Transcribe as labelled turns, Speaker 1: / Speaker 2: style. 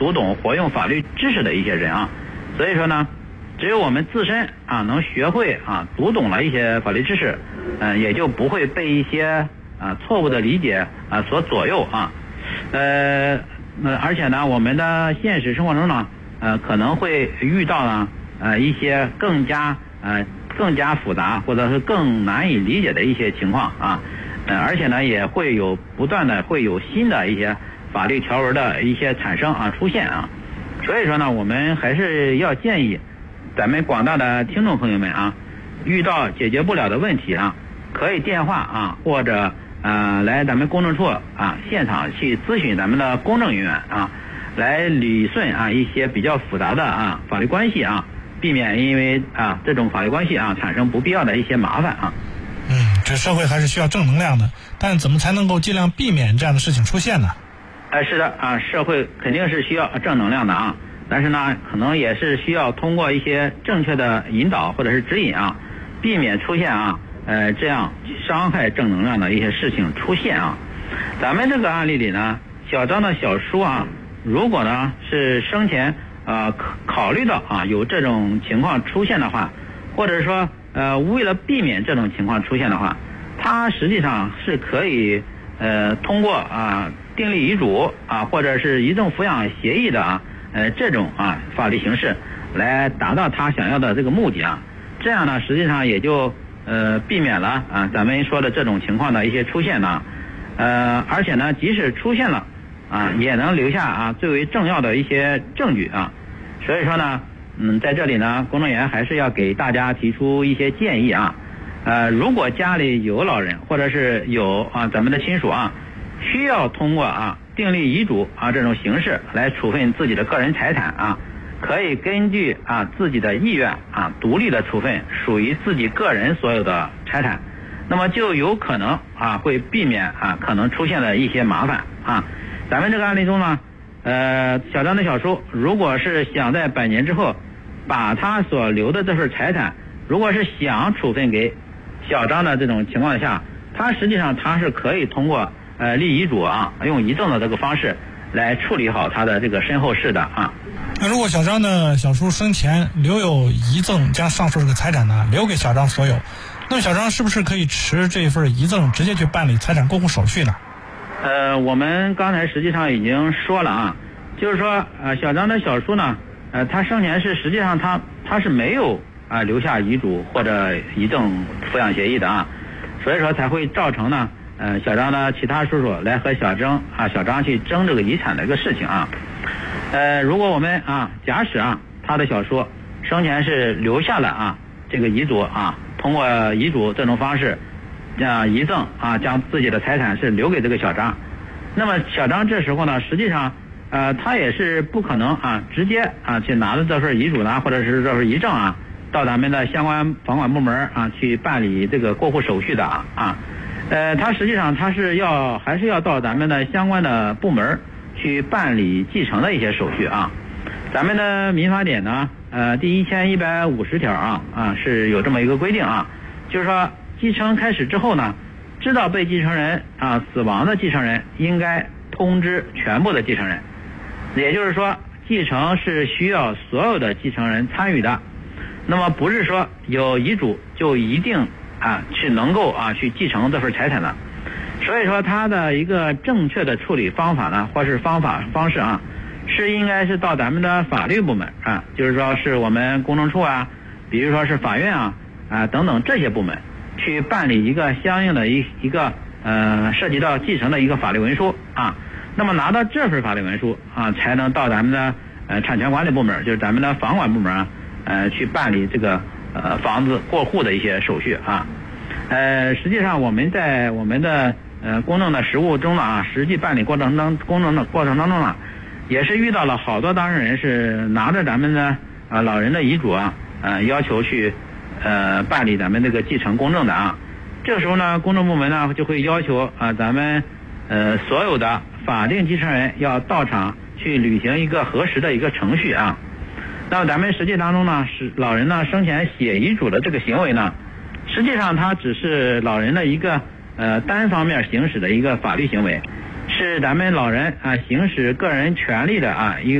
Speaker 1: 读懂活用法律知识的一些人啊。所以说呢，只有我们自身啊能学会啊读懂了一些法律知识，也就不会被一些错误的理解所左右啊。而且呢，我们的现实生活中呢，可能会遇到呢一些更加复杂或者是更难以理解的一些情况啊。而且呢，也会有不断的会有新的一些法律条文的一些产生出现啊。所以说呢，我们还是要建议咱们广大的听众朋友们啊，遇到解决不了的问题啊，可以电话或者来咱们公证处现场去咨询咱们的公证人员来理顺一些比较复杂的法律关系避免因为这种法律关系产生不必要的一些麻烦
Speaker 2: 这社会还是需要正能量的，但怎么才能够尽量避免这样的事情出现呢？
Speaker 1: 是的社会肯定是需要正能量的但是呢，可能也是需要通过一些正确的引导或者是指引避免出现这样伤害正能量的一些事情出现咱们这个案例里呢，小张的小叔如果呢是生前考虑到有这种情况出现的话，或者说为了避免这种情况出现的话，他实际上是可以通过订立遗嘱或者是遗赠抚养协议的这种法律形式来达到他想要的这个目的这样呢，实际上也就避免了咱们说的这种情况的一些出现呢。而且呢，即使出现了也能留下最为重要的一些证据所以说呢，在这里呢，公证员还是要给大家提出一些建议如果家里有老人或者是有咱们的亲属需要通过订立遗嘱这种形式来处分自己的个人财产可以根据自己的意愿独立的处分属于自己个人所有的财产，那么就有可能会避免可能出现的一些麻烦咱们这个案例中呢，小张的小叔如果是想在100年之后把他所留的这份财产，如果是想处分给小张的这种情况下，他实际上他是可以通过立遗嘱用遗赠的这个方式来处理好他的这个身后事的
Speaker 2: 那如果小张的小叔生前留有遗赠，将上述这个财产呢留给小张所有，那么小张是不是可以持这份遗赠直接去办理财产过户手续呢？
Speaker 1: 我们刚才实际上已经说了就是说小张的小叔呢他生前是实际上他是没有留下遗嘱或者遗赠抚养协议的所以说才会造成呢小张的其他叔叔来和小张去争这个遗产的一个事情如果我们假使他的小叔生前是留下了这个遗嘱通过遗嘱这种方式遗赠将自己的财产是留给这个小张，那么小张这时候呢，实际上他也是不可能直接去拿着这份遗嘱呢，或者是这份遗赠到咱们的相关房管部门去办理这个过户手续的他实际上他是还是要到咱们的相关的部门去办理继承的一些手续咱们的民法典呢第1150条是有这么一个规定就是说继承开始之后呢，知道被继承人死亡的继承人应该通知全部的继承人，也就是说继承是需要所有的继承人参与的，那么不是说有遗嘱就一定是能够去继承这份财产的。所以说他的一个正确的处理方法呢，或是方式是应该是到咱们的法律部门就是说是我们公证处比如说是法院等等这些部门去办理一个相应的一个涉及到继承的一个法律文书那么拿到这份法律文书才能到咱们的产权管理部门，就是咱们的房管部门去办理这个房子过户的一些手续实际上我们在我们的公证的实务中实际办理公证的过程当中也是遇到了好多当事人是拿着咱们的老人的遗嘱要求去办理咱们这个继承公证的这个时候呢，公证部门呢就会要求咱们所有的法定继承人要到场去履行一个核实的一个程序那么咱们实际当中呢，是老人呢生前写遗嘱的这个行为呢，实际上它只是老人的一个单方面行使的一个法律行为，是咱们老人行使个人权利的